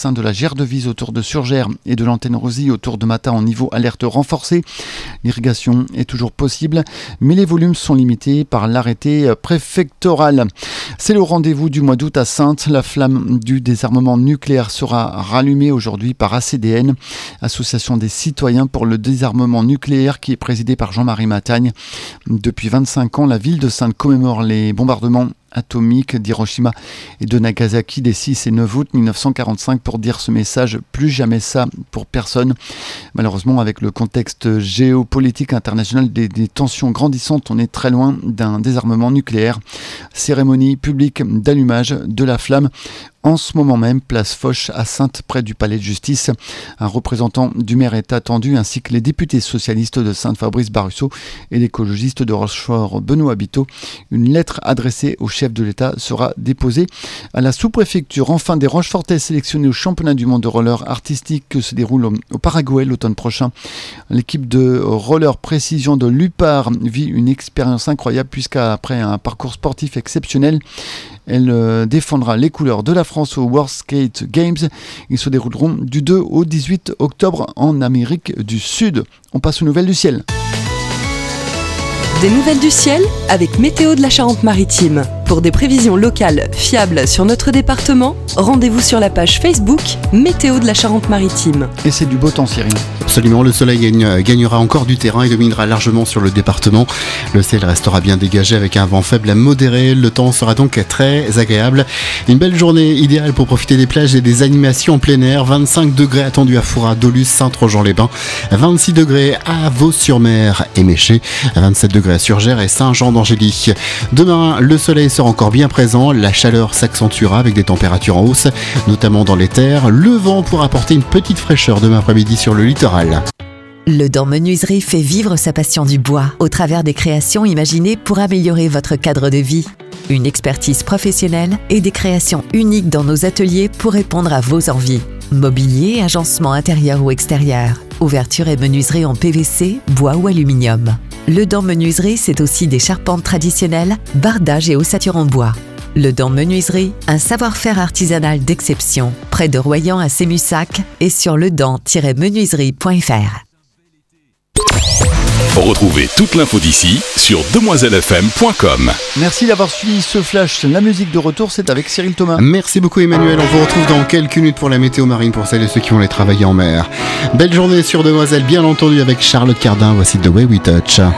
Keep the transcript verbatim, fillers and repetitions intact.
bassin de la Gerdevise autour de Surgères et de l'antenne Rosy autour de Matin en niveau alerte renforcée. L'irrigation est toujours possible, mais les volumes sont limités par l'arrêté préfectoral. C'est le rendez-vous du mois d'août à Saintes. La flamme du désarmement nucléaire sera rallumée aujourd'hui par A C D N, Association des citoyens pour le désarmement nucléaire, qui est présidée par Jean-Marie Matagne. Depuis vingt-cinq ans, la ville de Saintes commémore les bombardements atomique d'Hiroshima et de Nagasaki des six et neuf août mille neuf cent quarante-cinq pour dire ce message: plus jamais ça pour personne. Malheureusement, avec le contexte géopolitique international des, des tensions grandissantes, on est très loin d'un désarmement nucléaire. Cérémonie publique d'allumage de la flamme en ce moment même, place Foch à Saintes, près du palais de justice. Un représentant du maire est attendu, ainsi que les députés socialistes de Saintes, Fabrice Barusso, et l'écologiste de Rochefort, Benoît Biteau. Une lettre adressée au chef de l'État sera déposée à la sous-préfecture. Enfin, des Rochefortais sélectionnés au championnat du monde de roller artistique que se déroule au Paraguay l'automne prochain. L'équipe de roller précision de l'Upar vit une expérience incroyable, puisqu'après un parcours sportif exceptionnel, elle euh, défendra les couleurs de la France aux World Skate Games. Ils se dérouleront du deux au dix-huit octobre en Amérique du Sud. On passe aux nouvelles du ciel. Des nouvelles du ciel avec Météo de la Charente-Maritime. Pour des prévisions locales fiables sur notre département, rendez-vous sur la page Facebook Météo de la Charente-Maritime. Et c'est du beau temps, Cyril. Absolument, le soleil gagne, gagnera encore du terrain et dominera largement sur le département. Le ciel restera bien dégagé avec un vent faible à modéré. Le temps sera donc très agréable. Une belle journée idéale pour profiter des plages et des animations en plein air. vingt-cinq degrés attendus à Foura, Dolus, Saint-Trojan-les-Bains. vingt-six degrés à Vaux-sur-Mer et Méché. vingt-sept degrés à Surgères et Saint-Jean-d'Angély. Demain, le soleil sera encore bien présent. La chaleur s'accentuera avec des températures en hausse, notamment dans les terres. Le vent pourra apporter une petite fraîcheur demain après-midi sur le littoral. Le Dent Menuiserie fait vivre sa passion du bois au travers des créations imaginées pour améliorer votre cadre de vie. Une expertise professionnelle et des créations uniques dans nos ateliers pour répondre à vos envies. Mobilier, agencement intérieur ou extérieur, ouverture et menuiserie en P V C, bois ou aluminium. Le Dent Menuiserie, c'est aussi des charpentes traditionnelles, bardage et ossature en bois. Le Dent Menuiserie, un savoir-faire artisanal d'exception, près de Royan à Sémussac et sur ledent tiret menuiserie point f r. Retrouvez toute l'info d'ici sur demoiselle f m point com. Merci d'avoir suivi ce flash. La musique de retour, c'est avec Cyril Thomas. Merci beaucoup Emmanuel, on vous retrouve dans quelques minutes pour la météo marine pour celles et ceux qui vont les travailler en mer. Belle journée sur Demoiselle, bien entendu, avec Charlotte Cardin. Voici The Way We Touch.